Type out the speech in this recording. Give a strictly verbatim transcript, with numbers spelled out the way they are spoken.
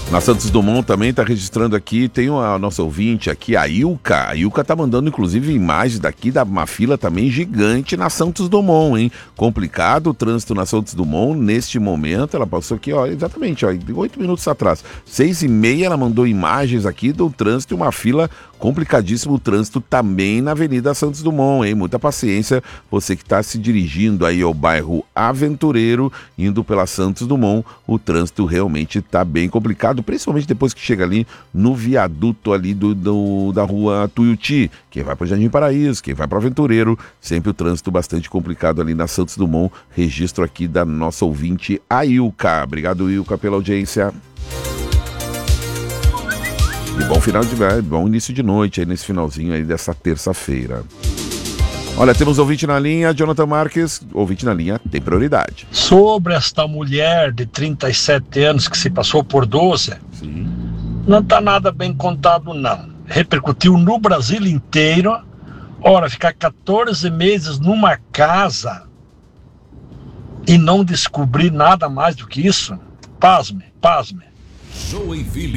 Na Santos Dumont também está registrando aqui, tem a nossa ouvinte aqui, a Ilka. A Ilka tá mandando inclusive imagens daqui da uma fila também gigante na Santos Dumont, hein? Complicado o trânsito na Santos Dumont neste momento. Ela passou aqui, ó, exatamente, ó, oito minutos atrás. Seis e meia ela mandou imagens aqui do trânsito e uma fila complicadíssimo o trânsito também na Avenida Santos Dumont, hein? Muita paciência, você que está se dirigindo aí ao bairro Aventureiro, indo pela Santos Dumont, o trânsito realmente está bem complicado, principalmente depois que chega ali no viaduto ali do, do, da rua Tuiuti, quem vai para o Jardim Paraíso, quem vai para o Aventureiro, sempre o trânsito bastante complicado ali na Santos Dumont. Registro aqui da nossa ouvinte, a Ilka. Obrigado, Ilka, pela audiência. E bom final de bom início de noite aí nesse finalzinho aí dessa terça-feira. Olha, temos ouvinte na linha, Jonathan Marques, ouvinte na linha, tem prioridade. Sobre esta mulher de trinta e sete anos que se passou por doze, Sim. Não está nada bem contado não. Repercutiu no Brasil inteiro. Ora, ficar quatorze meses numa casa e não descobrir nada mais do que isso, pasme, pasme. Joinville.